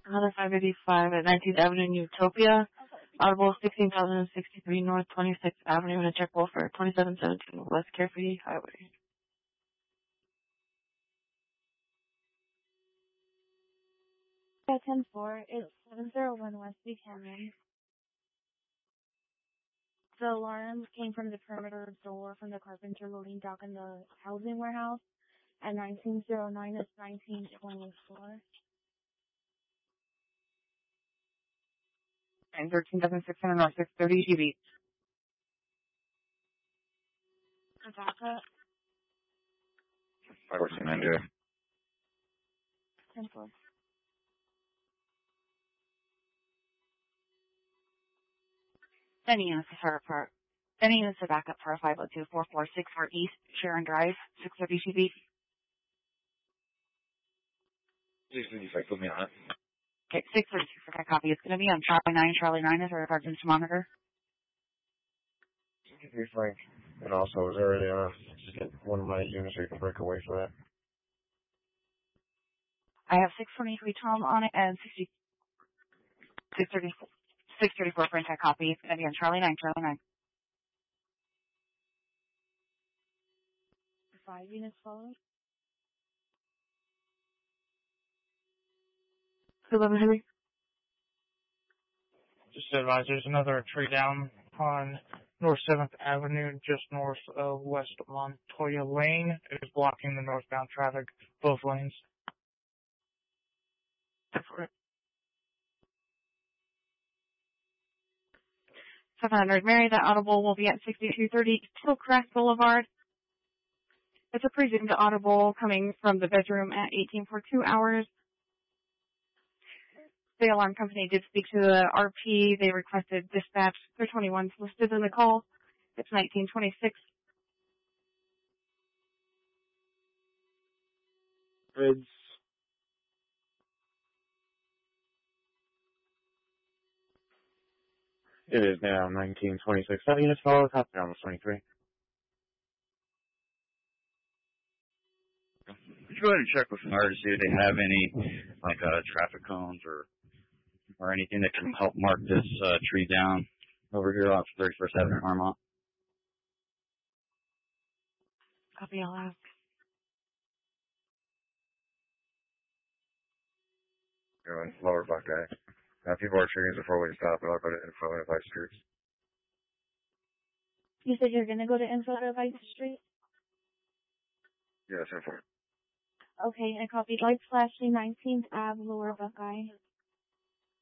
Another 585 at 19th Avenue in Utopia. Audible 16,063 North 26th Avenue in a check roll for 2717 West Carefree Highway. Yeah, 10-4. It's 701 West Buchanan. The alarm came from the perimeter door from the carpenter loading dock in the housing warehouse at 1909. It's 1924. And 13,600 North 630 GB. The backup. 549 10-4. Sending units to backup for 502-446 East Sharon Drive, 630 GB. Please, put me on it. Okay, 632 for that copy. It's going to be on Charlie 9 is our emergency monitor. Hey, Frank. And also, is there just get one of my units so you can break away for that? I have 623 Tom on it and 634 for anti copy. It's going to be on Charlie 9. 5 units following. 11 Henry. Just advise there's another tree down on North 7th Avenue, just north of West Montoya Lane. It is blocking the northbound traffic, both lanes. 700 Mary, that audible will be at 6230 Hillcrest Boulevard. It's a presumed audible coming from the bedroom at 18 for 2 hours. The alarm company did speak to the RP. They requested dispatch. 321 listed in the call. It's 1926. Grids. It is now 1926. 7 units follow. Copy almost 23. Could you go ahead and check with fire to see if they have any, traffic cones or anything that can help mark this tree down over here off 31st Avenue, Armont? Copy, I'll ask. Going lower Buckeye. People are trees before we stop, but I'll go to info and advice streets. You said you're going to go to info at Vice Street? Yeah, that's info. Okay, I copied lights flashing 19th Ave, Lower Buckeye.